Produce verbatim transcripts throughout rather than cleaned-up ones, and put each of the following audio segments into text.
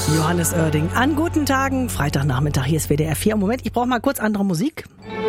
Johannes Oerding an guten Tagen, Freitagnachmittag, hier ist W D R vier. Moment, ich brauche mal kurz andere Musik.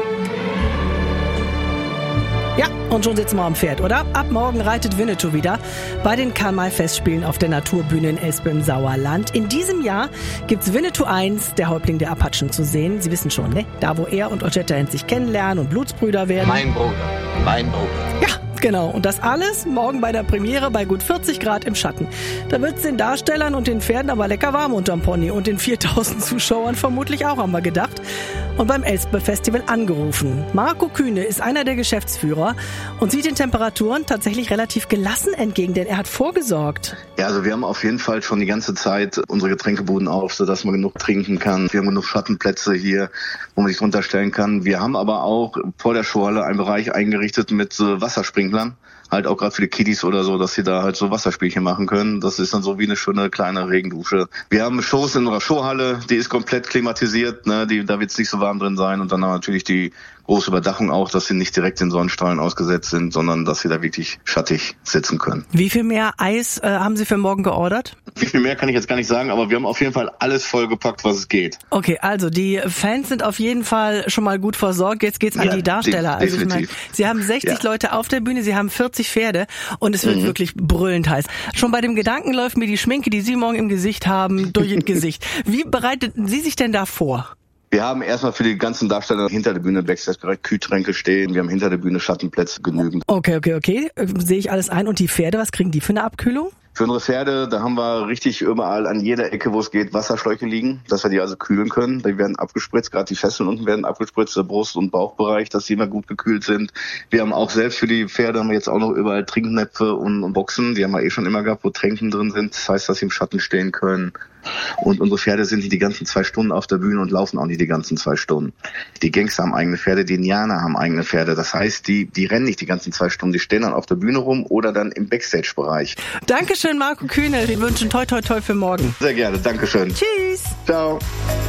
Ja, und schon sitzen wir am Pferd, oder? Ab morgen reitet Winnetou wieder bei den Karl-May-Festspielen auf der Naturbühne in Espe im Sauerland. In diesem Jahr gibt's Winnetou eins, der Häuptling der Apachen, zu sehen. Sie wissen schon, ne? Da, wo er und Ottetta sich kennenlernen und Blutsbrüder werden. Mein Bruder, mein Bruder. Ja, genau. Und das alles morgen bei der Premiere bei gut vierzig Grad im Schatten. Da wird's den Darstellern und den Pferden aber lecker warm unterm Pony und den viertausend Zuschauern vermutlich auch, haben wir gedacht. Und beim Elspe-Festival angerufen. Marco Kühne ist einer der Geschäftsführer und sieht den Temperaturen tatsächlich relativ gelassen entgegen, denn er hat vorgesorgt. Ja, also wir haben auf jeden Fall schon die ganze Zeit unsere Getränkebuden auf, sodass man genug trinken kann. Wir haben genug Schattenplätze hier, wo man sich drunter stellen kann. Wir haben aber auch vor der Showhalle einen Bereich eingerichtet mit äh, Wassersprinklern. Halt auch gerade für die Kiddies oder so, dass sie da halt so Wasserspielchen machen können. Das ist dann so wie eine schöne kleine Regendusche. Wir haben Shows in unserer Showhalle, die ist komplett klimatisiert, ne, die, da wird es nicht so warm drin sein. Und dann haben wir natürlich die große Überdachung auch, dass sie nicht direkt den Sonnenstrahlen ausgesetzt sind, sondern dass sie da wirklich schattig sitzen können. Wie viel mehr Eis äh, haben Sie für morgen geordert? Wie viel mehr kann ich jetzt gar nicht sagen, aber wir haben auf jeden Fall alles vollgepackt, was es geht. Okay, also die Fans sind auf jeden Fall schon mal gut versorgt. Jetzt geht's an Ja, die Darsteller. de- Also ich meine, Sie haben sechzig Ja. Leute auf der Bühne, Sie haben vierzig Pferde und es wird Mhm. wirklich brüllend heiß. Schon bei dem Gedanken läuft mir die Schminke, die Sie morgen im Gesicht haben, durch Ihr Gesicht. Wie bereiten Sie sich denn da vor? Wir haben erstmal für die ganzen Darsteller hinter der Bühne Backstage-Bereich Kühltränke stehen. Wir haben hinter der Bühne Schattenplätze genügend. Okay, okay, okay. Äh, Sehe ich alles ein. Und die Pferde, was kriegen die für eine Abkühlung? Für unsere Pferde, da haben wir richtig überall an jeder Ecke, wo es geht, Wasserschläuche liegen, dass wir die also kühlen können. Die werden abgespritzt, gerade die Fesseln unten werden abgespritzt, der Brust- und Bauchbereich, dass die immer gut gekühlt sind. Wir haben auch selbst für die Pferde haben wir jetzt auch noch überall Trinknäpfe und, und Boxen. Die haben wir eh schon immer gehabt, wo Tränken drin sind. Das heißt, dass sie im Schatten stehen können. Und unsere Pferde sind nicht die ganzen zwei Stunden auf der Bühne und laufen auch nicht die ganzen zwei Stunden. Die Gangster haben eigene Pferde, die Indianer haben eigene Pferde. Das heißt, die, die rennen nicht die ganzen zwei Stunden. Die stehen dann auf der Bühne rum oder dann im Backstage-Bereich. Dankeschön, Marco Kühne. Wir wünschen toi toi toi für morgen. Sehr gerne, Dankeschön. Tschüss. Ciao.